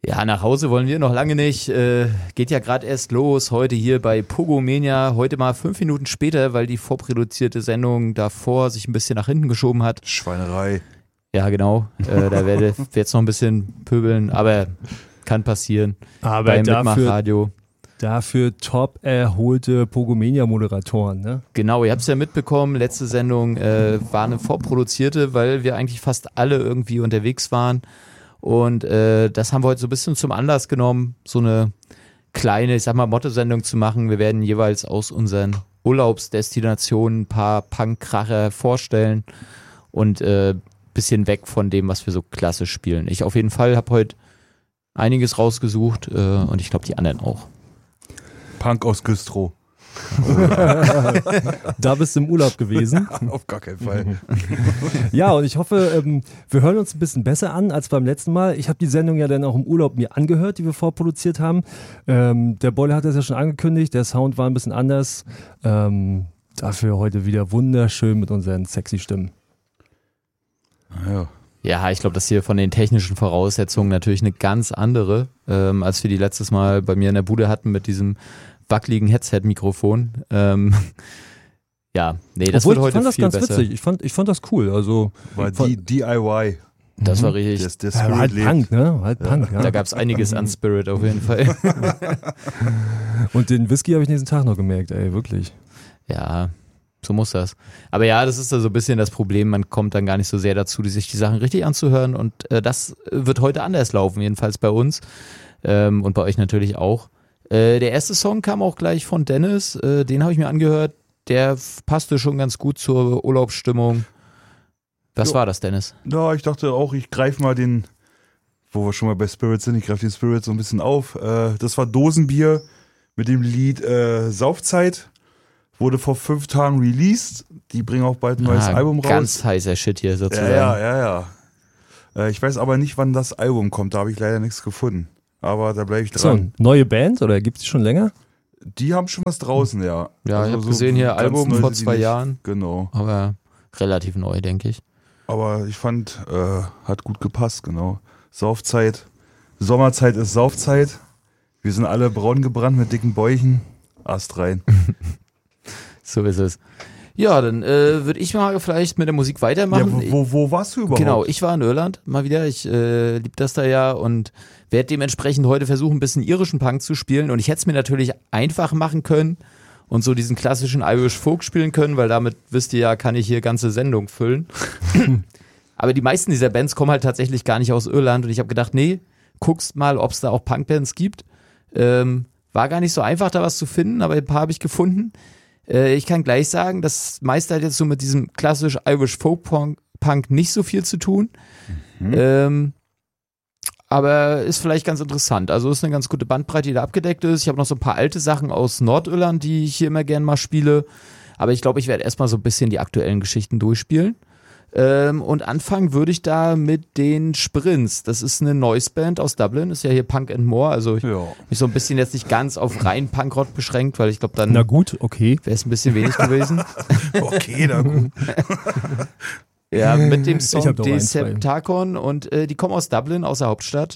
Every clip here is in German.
Ja, nach Hause wollen wir noch lange nicht. Geht ja gerade erst los, heute hier bei Pogomania. Heute mal 5 Minuten später, weil die vorproduzierte Sendung davor sich ein bisschen nach hinten geschoben hat. Schweinerei. Ja, genau. Da werde ich jetzt noch ein bisschen pöbeln, aber kann passieren. Aber beim Mitmachradio. Dafür top erholte Pogomania-Moderatoren, ne? Genau, ihr habt es ja mitbekommen, letzte Sendung war eine vorproduzierte, weil wir eigentlich fast alle irgendwie unterwegs waren. Und das haben wir heute so ein bisschen zum Anlass genommen, so eine kleine, ich sag mal, Motto-Sendung zu machen. Wir werden jeweils aus unseren Urlaubsdestinationen ein paar Punkkracher vorstellen und bisschen weg von dem, was wir so klassisch spielen. Ich auf jeden Fall habe heute einiges rausgesucht und ich glaube, die anderen auch. Punk aus Güstrow. Da bist du im Urlaub gewesen. Auf gar keinen Fall. Ja, und ich hoffe, wir hören uns ein bisschen besser an als beim letzten Mal. Ich habe die Sendung ja dann auch im Urlaub mir angehört, die wir vorproduziert haben. Der Bolle hat das ja schon angekündigt, der Sound war ein bisschen anders. Dafür heute wieder wunderschön mit unseren sexy Stimmen. Ja. Ja, ich glaube, das hier von den technischen Voraussetzungen natürlich eine ganz andere, als wir die letztes Mal bei mir in der Bude hatten mit diesem wackeligen Headset-Mikrofon. Ja, nee, das wird heute viel besser. Witzig. Ich fand das cool. Also War die DIY. Das war richtig. Der ja, Spirit halt lebt. Punk, ne? Halt Punk, ja. Da gab es einiges an Spirit auf jeden Fall. Und den Whisky habe ich nächsten Tag noch gemerkt, ey, wirklich. Ja, so muss das. Aber ja, das ist da so ein bisschen das Problem, man kommt dann gar nicht so sehr dazu, sich die Sachen richtig anzuhören und das wird heute anders laufen, jedenfalls bei uns und bei euch natürlich auch. Der erste Song kam auch gleich von Dennis, den habe ich mir angehört, der passte schon ganz gut zur Urlaubsstimmung. Was war das, Dennis? Ja, ich dachte auch, ich greife mal den, wo wir schon mal bei Spirit sind, ich greife den Spirit so ein bisschen auf. Das war Dosenbier mit dem Lied Saufzeit. Wurde vor 5 Tagen released. Die bringen auch bald ein neues Album raus. Ganz heißer Shit hier sozusagen. Ja. Ich weiß aber nicht, wann das Album kommt. Da habe ich leider nichts gefunden. Aber da bleibe ich dran. So, neue Band oder gibt es die schon länger? Die haben schon was draußen, ja. Ja, also ich habe gesehen hier ganz Album neu vor sind die 2 nicht. Jahren. Genau. Aber relativ neu, denke ich. Aber ich fand, hat gut gepasst, genau. Saufzeit. Sommerzeit ist Saufzeit. Wir sind alle braun gebrannt mit dicken Bäuchen. Ast rein. So ist es. Ja, dann würde ich mal vielleicht mit der Musik weitermachen. Ja, wo warst du überhaupt? Genau, ich war in Irland mal wieder. Ich liebe das da ja und werde dementsprechend heute versuchen, ein bisschen irischen Punk zu spielen. Und ich hätte es mir natürlich einfach machen können und so diesen klassischen Irish Folk spielen können, weil damit, wisst ihr ja, kann ich hier ganze Sendung füllen. Aber die meisten dieser Bands kommen halt tatsächlich gar nicht aus Irland. Und ich habe gedacht, nee, guckst mal, ob es da auch Punkbands gibt. War gar nicht so einfach, da was zu finden, aber ein paar habe ich gefunden. Ich kann gleich sagen, das meiste hat jetzt so mit diesem klassisch Irish Folk Punk nicht so viel zu tun. Aber ist vielleicht ganz interessant. Also ist eine ganz gute Bandbreite, die da abgedeckt ist. Ich habe noch so ein paar alte Sachen aus Nordirland, die ich hier immer gerne mal spiele. Aber ich glaube, ich werde erstmal so ein bisschen die aktuellen Geschichten durchspielen. Und anfangen würde ich da mit den Sprints. Das ist eine Noise-Band aus Dublin, ist ja hier Punk and More, also mich so ein bisschen jetzt nicht ganz auf rein Punkrock beschränkt, weil ich glaube dann na gut, okay, wäre es ein bisschen wenig gewesen. Okay, na gut. Ja, mit dem Song De Septakon und die kommen aus Dublin, aus der Hauptstadt.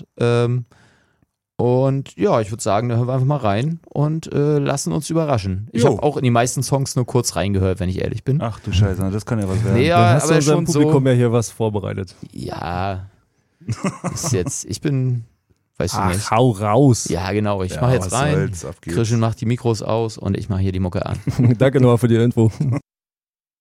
Und ja, ich würde sagen, da hören wir einfach mal rein und lassen uns überraschen. Ich habe auch in die meisten Songs nur kurz reingehört, wenn ich ehrlich bin. Ach du Scheiße, das kann ja was werden. Nee, dann ja, hast du aber unserem schon Publikum so. ja hier was vorbereitet. Ja, ist jetzt, ich bin, weißt du nicht. Hau raus. Ja, genau, ich mache jetzt was rein. soll's, ab geht's. Christian macht die Mikros aus und ich mache hier die Mucke an. Danke nochmal für die Info.